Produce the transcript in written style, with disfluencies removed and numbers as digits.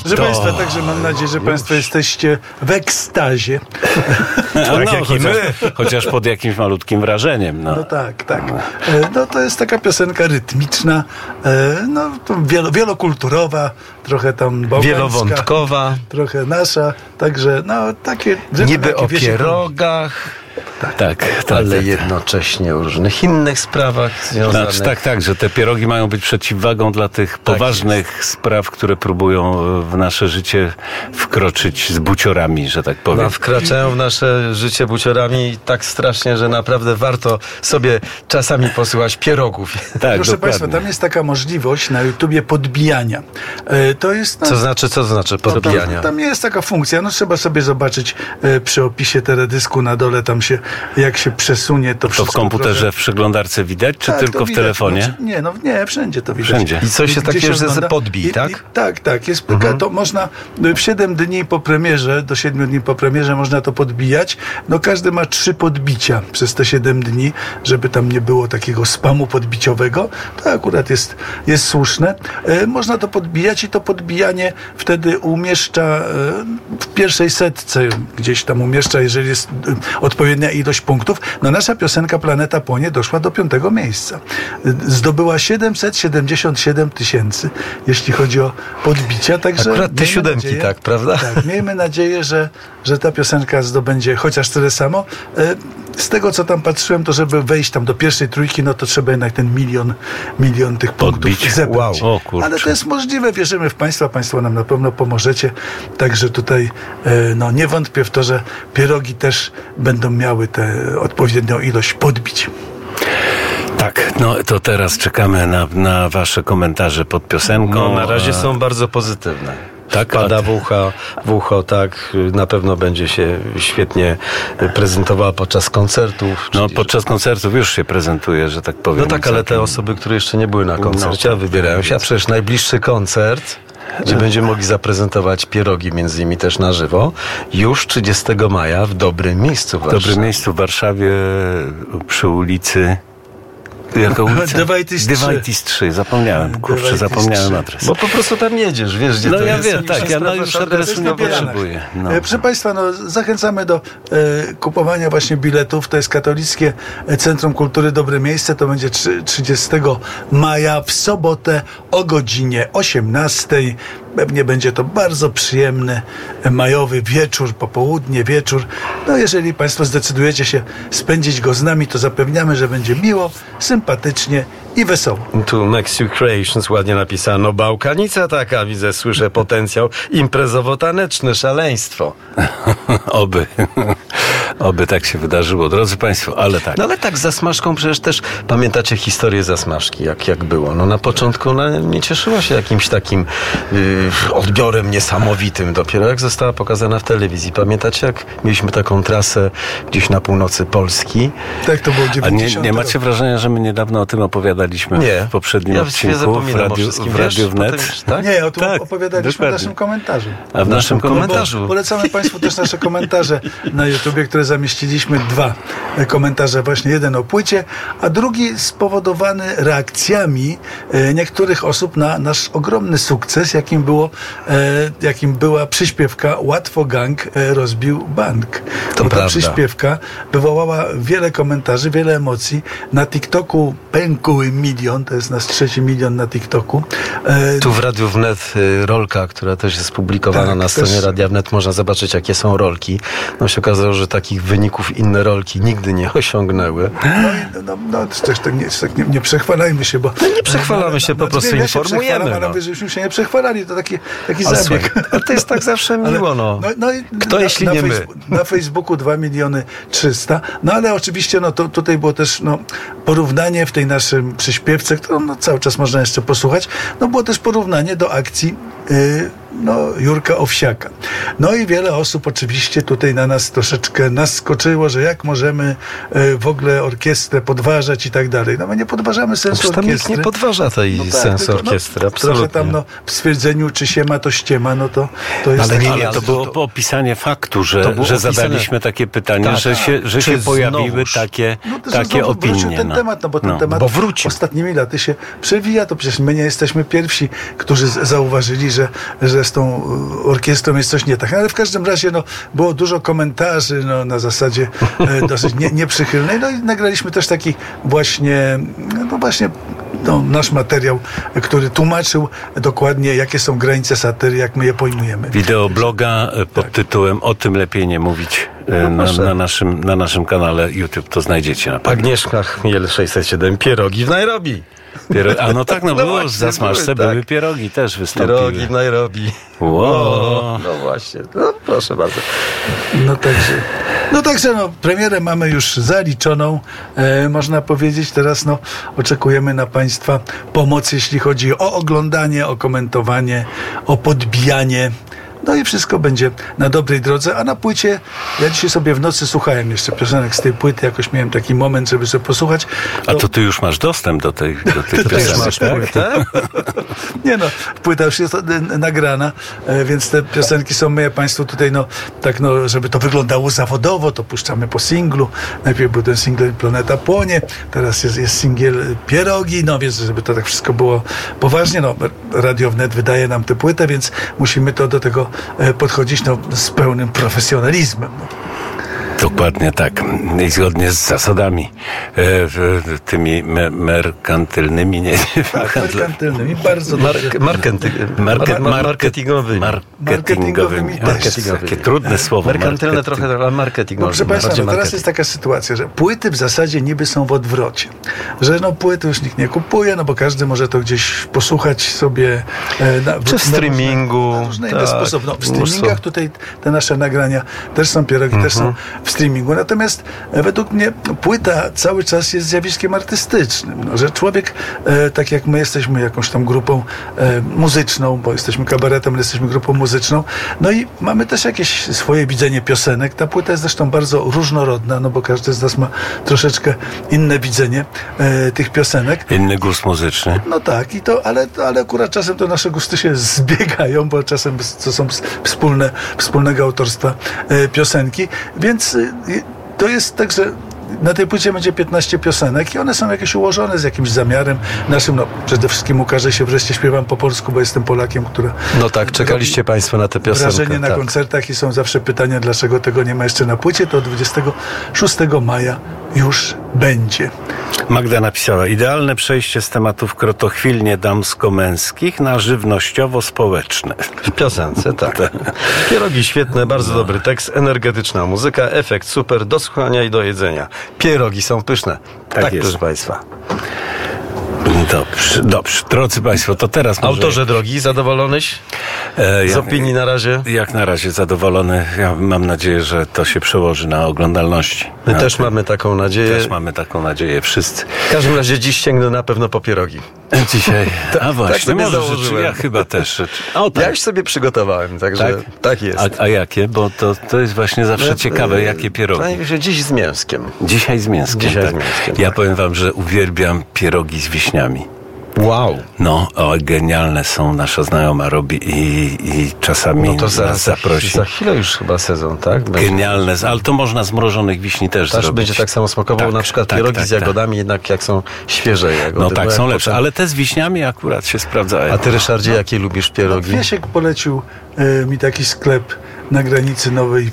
Proszę Państwa, także mam nadzieję, że Państwo jesteście w ekstazie. Chociaż pod jakimś malutkim wrażeniem. No tak. No to jest taka piosenka rytmiczna, no to wielokulturowa, trochę tam bałkańska, wielowątkowa, trochę nasza, także no takie rzeczy. Niby o pierogach. Tak, ale jednocześnie o różnych innych sprawach związanych. Znaczy, tak, że te pierogi mają być przeciwwagą dla tych poważnych spraw, które próbują w nasze życie wkroczyć z buciorami, że tak powiem. No, wkraczają w nasze życie buciorami tak strasznie, że naprawdę warto sobie czasami posłuchać pierogów. Tak, proszę dokładnie. Państwa, tam jest taka możliwość na YouTubie podbijania. To jest... No, co znaczy podbijania? Tam jest taka funkcja, no trzeba sobie zobaczyć przy opisie teledysku na dole, tam się, jak się przesunie to wszystko. To w komputerze, trochę... w przeglądarce widać, czy tylko w telefonie? Nie, wszędzie to widać. Wszędzie. I coś się takiego, że se podbij, tak? Tak. Jest, to można w 7 dni po premierze, do 7 dni po premierze można to podbijać. No każdy ma 3 podbicia przez te 7 dni, żeby tam nie było takiego spamu podbiciowego. To akurat jest słuszne. Można to podbijać i to podbijanie wtedy umieszcza w pierwszej setce, gdzieś tam umieszcza, jeżeli jest odpowiednia ilość punktów. No nasza piosenka Planeta Płonie doszła do 5. miejsca. Zdobyła 777 000, jeśli chodzi o podbicia. Także akurat te 7, tak, prawda? Tak, miejmy nadzieję, że ta piosenka zdobędzie chociaż tyle samo. Z tego, co tam patrzyłem, to żeby wejść tam do pierwszej trójki, no to trzeba jednak ten milion tych punktów zebrać. Wow. O, kurczę. Ale to jest możliwe, wierzymy w Państwa, Państwo nam na pewno pomożecie. Także tutaj no, nie wątpię w to, że pierogi też będą miały tę odpowiednią ilość podbić. Tak, no to teraz czekamy na wasze komentarze pod piosenką. No, na razie są bardzo pozytywne. Tak, pada w ucho, tak, na pewno będzie się świetnie prezentowała podczas koncertów. No podczas koncertów już się prezentuje, że tak powiem. No tak, ale te osoby, które jeszcze nie były na koncercie, wybierają się, a przecież najbliższy koncert, gdzie będziemy mogli zaprezentować pierogi, między innymi też na żywo, już 30 maja w dobrym miejscu w Warszawie. W dobrym miejscu w Warszawie przy ulicy... Jaka ulica? Dewajtis 3. Zapomniałem adres. Bo po prostu tam jedziesz, wiesz gdzie no to ja jest. Wiem, tak, ja już adresu nie potrzebuję. No. Proszę Państwa, no, zachęcamy do kupowania właśnie biletów. To jest Katolickie Centrum Kultury Dobre Miejsce. To będzie 30 maja w sobotę o godzinie 18:00. Pewnie będzie to bardzo przyjemny majowy wieczór, popołudnie, wieczór. No jeżeli Państwo zdecydujecie się spędzić go z nami, to zapewniamy, że będzie miło, sympatycznie i wesoło. Tu Next You Creations ładnie napisano. Bałkanica taka, widzę, słyszę potencjał imprezowo-taneczny, szaleństwo. Oby tak się wydarzyło, drodzy Państwo, ale tak. No ale tak z zasmażką przecież też pamiętacie historię zasmażki, jak było. No na początku ona nie cieszyła się jakimś takim odbiorem niesamowitym. Dopiero jak została pokazana w telewizji. Pamiętacie, jak mieliśmy taką trasę gdzieś na północy Polski? Tak, to było 90. A nie macie wrażenia, że my niedawno o tym opowiadaliśmy w poprzednim odcinku w Radiu Wnet? Tak? Nie, o tym opowiadaliśmy w naszym komentarzu. A w naszym komentarzu? Polecamy Państwu też nasze komentarze na YouTubie, które zamieściliśmy 2 komentarze. Właśnie jeden o płycie, a drugi spowodowany reakcjami niektórych osób na nasz ogromny sukces, jakim była przyśpiewka Łatwo gang rozbił bank. Ta przyśpiewka wywołała wiele komentarzy, wiele emocji. Na TikToku pękł 1 milion, to jest nasz 3. milion na TikToku. Tu w Radiu Wnet rolka, która też jest publikowana na stronie Radia Wnet, można zobaczyć, jakie są rolki. No się okazało, że takich wyników inne rolki nigdy nie osiągnęły. Nie przechwalajmy się, bo... No nie przechwalamy się, po prostu informujemy. Ale żebyśmy się nie przechwalali, to taki zabieg. Ale to jest tak zawsze miło, Kto jeśli nie my? Na Facebooku 2 300 000. No ale oczywiście tutaj było też porównanie w tej naszym przyśpiewce, którą cały czas można jeszcze posłuchać. Było też porównanie do akcji Jurka Owsiaka. No i wiele osób oczywiście tutaj na nas troszeczkę naskoczyło, że jak możemy w ogóle orkiestrę podważać i tak dalej. No my nie podważamy sensu orkiestry. Nikt nie podważa tej sensu orkiestry, absolutnie. Trochę tam w stwierdzeniu, czy się ma, to ściema, to jest... Ale to było opisanie faktu, że zadaliśmy takie pytanie, że się pojawiły takie opinie. Wrócił ten temat, bo ten temat ostatnimi laty się przewija, to przecież my nie jesteśmy pierwsi, którzy zauważyli, że że z tą orkiestrą jest coś nie tak. Ale w każdym razie było dużo komentarzy na zasadzie dosyć nieprzychylnej. No i nagraliśmy też taki właśnie nasz materiał, który tłumaczył dokładnie, jakie są granice satyry, jak my je pojmujemy. Wideobloga pod tytułem O tym lepiej nie mówić na naszym kanale YouTube to znajdziecie na pewno. Agnieszka Chmiel 607, pierogi w Nairobi. No tak, było, z Zasmażce były pierogi też wystąpiły. Pierogi w Nairobi. Wow. No właśnie, proszę bardzo. Także premierę mamy już zaliczoną, można powiedzieć. Teraz oczekujemy na Państwa pomoc, jeśli chodzi o oglądanie, o komentowanie, o podbijanie. No i wszystko będzie na dobrej drodze, a na płycie, ja dzisiaj sobie w nocy słuchałem jeszcze piosenek z tej płyty, jakoś miałem taki moment, żeby sobie posłuchać. A to ty już masz dostęp do tych piosenek, tak? Nie płyta już jest nagrana, więc te piosenki są moje. Państwu tutaj, żeby to wyglądało zawodowo, to puszczamy po singlu. Najpierw był ten singiel Planeta Płonie, teraz jest singiel Pierogi, więc żeby to tak wszystko było poważnie, Radio Wnet wydaje nam tę płytę, więc musimy do tego podchodzić z pełnym profesjonalizmem. Dokładnie tak. I zgodnie z zasadami tymi merkantylnymi, markantylnymi, bardzo marketingowymi. Takie trudne słowo. Merkantylne trochę, ale marketingowe. Proszę Państwa, teraz jest taka sytuacja, że płyty w zasadzie niby są w odwrocie. Że płyty już nikt nie kupuje, bo każdy może to gdzieś posłuchać sobie czy w streamingu. Na różne inne sposoby. W streamingach tutaj te nasze nagrania też są, pierogi też są w streamingu. Natomiast według mnie płyta cały czas jest zjawiskiem artystycznym. Że człowiek, tak jak my jesteśmy jakąś tam grupą muzyczną, bo jesteśmy kabaretem, ale jesteśmy grupą muzyczną, i mamy też jakieś swoje widzenie piosenek. Ta płyta jest zresztą bardzo różnorodna, bo każdy z nas ma troszeczkę inne widzenie tych piosenek. Inny gust muzyczny. Tak, ale akurat czasem to nasze gusty się zbiegają, bo czasem to są wspólnego autorstwa piosenki, więc to jest tak, że na tej płycie będzie 15 piosenek i one są jakieś ułożone z jakimś zamiarem naszym. Przede wszystkim ukaże się wreszcie Śpiewam po polsku, bo jestem Polakiem, która... czekaliście Państwo na tę piosenkę. Wrażenie na koncertach i są zawsze pytania, dlaczego tego nie ma jeszcze na płycie. To 26 maja już będzie. Magda napisała: idealne przejście z tematów krotochwilnie damsko-męskich na żywnościowo-społeczne. W piosence, tak. Pierogi świetne, bardzo dobry tekst, energetyczna muzyka, efekt super, do słuchania i do jedzenia. Pierogi są pyszne. Tak jest. Proszę Państwa. Dobrze. Drodzy Państwo, to teraz może... Autorze drogi, zadowolonyś z opinii na razie? Jak na razie zadowolony. Ja mam nadzieję, że to się przełoży na oglądalności. My też mamy taką nadzieję. Też mamy taką nadzieję wszyscy. W każdym razie dziś sięgnę na pewno po pierogi. Dzisiaj. A właśnie, tak może ja chyba też. Ja już sobie przygotowałem, także tak jest. A jakie? Bo to jest właśnie zawsze ciekawe, jakie pierogi. Dziś z mięskiem. Dzisiaj z mięskiem. Ja powiem wam, że uwielbiam pierogi z wiśniami. Wow. Genialne są. Nasza znajoma robi i czasami to nas zaprosi. Za chwilę już chyba sezon, tak? Genialne, ale to można z mrożonych wiśni też zrobić. Będzie tak samo smakował, na przykład pierogi z jagodami, jednak jak są świeże jagody. Są lepsze, ale te z wiśniami akurat się sprawdzają. A ty, Ryszardzie, jakie lubisz pierogi? Wiesiek polecił mi taki sklep na granicy Nowej